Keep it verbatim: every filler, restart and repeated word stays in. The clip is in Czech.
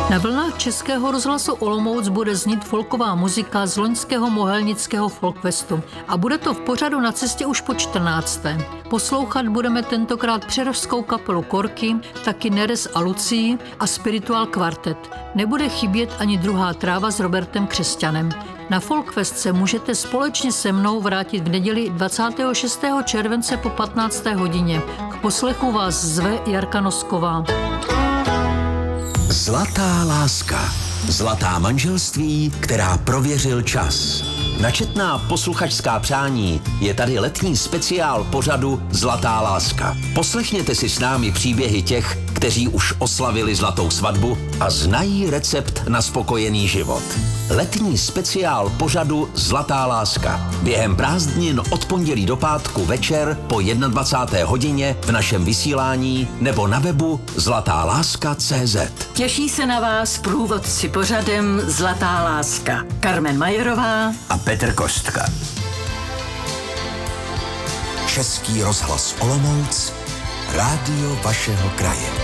Na vlnách Českého rozhlasu Olomouc bude znít folková muzika z loňského mohelnického folkfestu a bude to v pořadu Na cestě už po čtrnácté. Poslouchat budeme tentokrát přerovskou kapelu Korky, taky Neres a Lucii a Spiritual Quartet. Nebude chybět ani Druhá tráva s Robertem Křesťanem. Na Folkfest se můžete společně se mnou vrátit v neděli dvacátého šestého července po patnácté hodině. K poslechu vás zve Jarka Nosková. Zlatá láska. Zlatá manželství, která prověřil čas. Načetná posluchačská přání je tady letní speciál pořadu Zlatá láska. Poslechněte si s námi příběhy těch, kteří už oslavili zlatou svatbu a znají recept na spokojený život. Letní speciál pořadu Zlatá láska. Během prázdnin od pondělí do pátku večer po dvacáté jedné hodině v našem vysílání nebo na webu zlatá láska tečka cé zet. Těší se na vás průvodci pořadem Zlatá láska. Karmen Majerová a Petr Kostka. Český rozhlas Olomouc, rádio vašeho kraje.